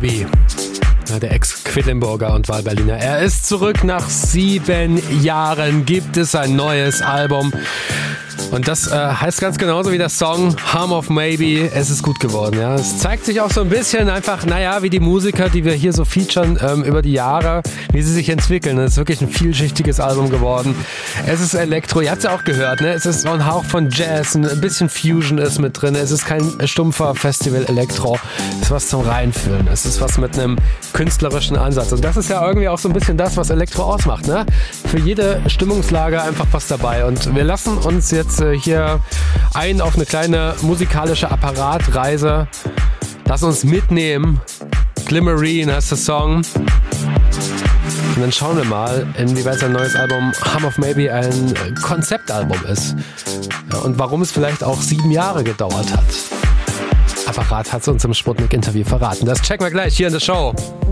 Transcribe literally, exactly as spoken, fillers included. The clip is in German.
Maybe. Ja, der Ex-Quedlinburger und Wahlberliner. Er ist zurück. Nach sieben Jahren gibt es ein neues Album. Und das äh, heißt ganz genauso wie der Song Hum of Maybe. Es ist gut geworden. Ja. Es zeigt sich auch so ein bisschen einfach, naja, wie die Musiker, die wir hier so featuren ähm, über die Jahre, wie sie sich entwickeln. Es ist wirklich ein vielschichtiges Album geworden. Es ist Elektro, ihr habt es ja auch gehört, ne? Es ist so ein Hauch von Jazz, ein bisschen Fusion ist mit drin. Es ist kein stumpfer Festival-Elektro. Es ist was zum Reinfühlen. Es ist was mit einem künstlerischen Ansatz. Und das ist ja irgendwie auch so ein bisschen das, was Elektro ausmacht. Ne? Für jede Stimmungslage einfach was dabei. Und wir lassen uns jetzt hier ein auf eine kleine musikalische Apparatreise. Lass uns mitnehmen. Glimmerine heißt der Song. Und dann schauen wir mal, inwieweit sein neues Album Hum of Maybe ein Konzeptalbum ist. Ja, und warum es vielleicht auch sieben Jahre gedauert hat. Apparat hat es uns im Sputnik-Interview verraten. Das checken wir gleich hier in der Show.